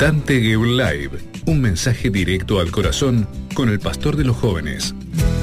Dante Gebel Live, un mensaje directo al corazón con el pastor de los jóvenes.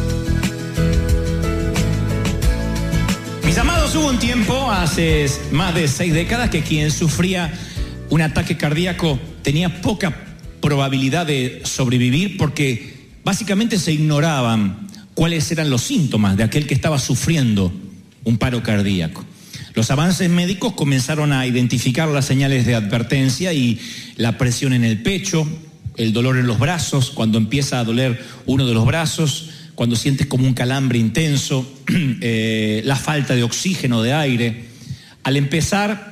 Mis amados, hubo un tiempo, hace más de 6 décadas, que quien sufría un ataque cardíaco tenía poca probabilidad de sobrevivir porque básicamente se ignoraban cuáles eran los síntomas de aquel que estaba sufriendo un paro cardíaco. Los avances médicos comenzaron a identificar las señales de advertencia y la presión en el pecho, el dolor en los brazos, cuando empieza a doler uno de los brazos, cuando sientes como un calambre intenso, la falta de oxígeno, de aire. Al empezar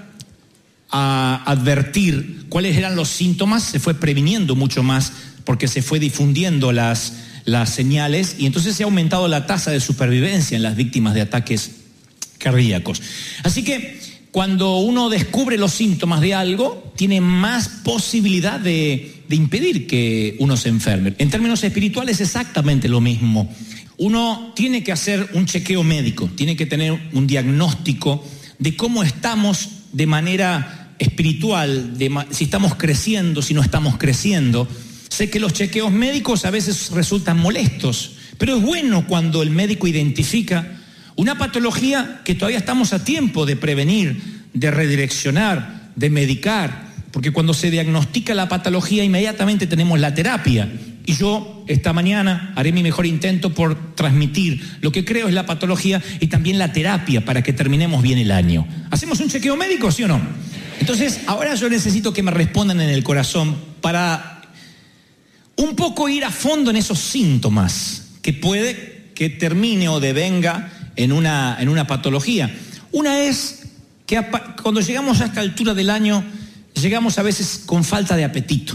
a advertir cuáles eran los síntomas, se fue previniendo mucho más porque se fue difundiendo las señales y entonces se ha aumentado la tasa de supervivencia en las víctimas de ataques cardíacos. Así que cuando uno descubre los síntomas de algo, tiene más posibilidad de impedir que uno se enferme. En términos espirituales, exactamente lo mismo. Uno tiene que hacer un chequeo médico, tiene que tener un diagnóstico de cómo estamos de manera espiritual, si estamos creciendo, si no estamos creciendo. Sé que los chequeos médicos a veces resultan molestos, pero es bueno cuando el médico identifica una patología que todavía estamos a tiempo de prevenir, de redireccionar, de medicar, porque cuando se diagnostica la patología inmediatamente tenemos la terapia. Y yo esta mañana haré mi mejor intento por transmitir lo que creo es la patología y también la terapia para que terminemos bien el año. ¿Hacemos un chequeo médico, sí o no? Entonces, ahora yo necesito que me respondan en el corazón para un poco ir a fondo en esos síntomas que puede que termine o devenga en una patología. Una es que cuando llegamos a esta altura del año, llegamos a veces con falta de apetito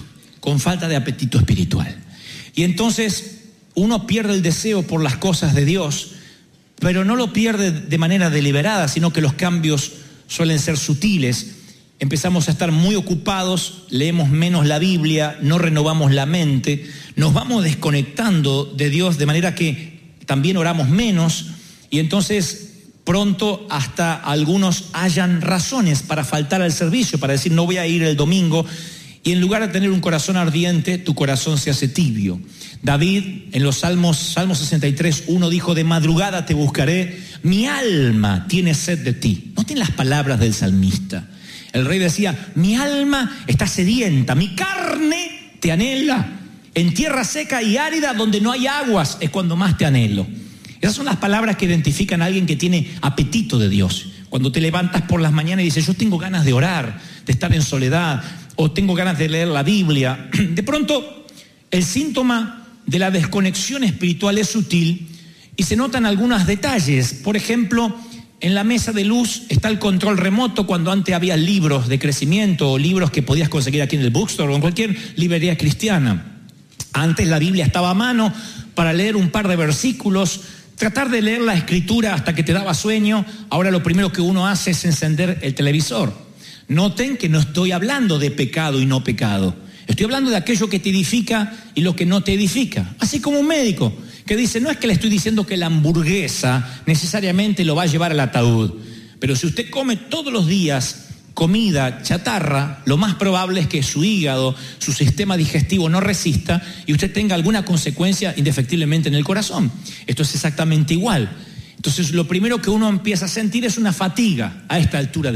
espiritual. Y entonces uno pierde el deseo por las cosas de Dios, pero no lo pierde de manera deliberada, sino que los cambios suelen ser sutiles. Empezamos a estar muy ocupados, leemos menos la Biblia, no renovamos la mente, nos vamos desconectando de Dios de manera que también oramos menos. Y entonces pronto hasta algunos hayan razones para faltar al servicio, para decir no voy a ir el domingo. Y en lugar de tener un corazón ardiente, tu corazón se hace tibio. David en los Salmo 63:1 dijo: de madrugada te buscaré, mi alma tiene sed de ti. Noten las palabras del salmista. El rey decía: mi alma está sedienta, mi carne te anhela. En tierra seca y árida donde no hay aguas es cuando más te anhelo. Esas son las palabras que identifican a alguien que tiene apetito de Dios. Cuando te levantas por las mañanas y dices: yo tengo ganas de orar, de estar en soledad, o tengo ganas de leer la Biblia. De pronto, el síntoma de la desconexión espiritual es sutil y se notan algunos detalles. Por ejemplo, en la mesa de luz está el control remoto cuando antes había libros de crecimiento o libros que podías conseguir aquí en el bookstore o en cualquier librería cristiana. Antes la Biblia estaba a mano para leer un par de versículos, tratar de leer la escritura hasta que te daba sueño. Ahora lo primero que uno hace es encender el televisor. Noten que no estoy hablando de pecado y no pecado. Estoy hablando de aquello que te edifica y lo que no te edifica. Así como un médico que dice: no es que le estoy diciendo que la hamburguesa necesariamente lo va a llevar al ataúd, pero si usted come todos los días comida chatarra, lo más probable es que su hígado, su sistema digestivo no resista y usted tenga alguna consecuencia indefectiblemente en el corazón. Esto es exactamente igual. Entonces, lo primero que uno empieza a sentir es una fatiga a esta altura de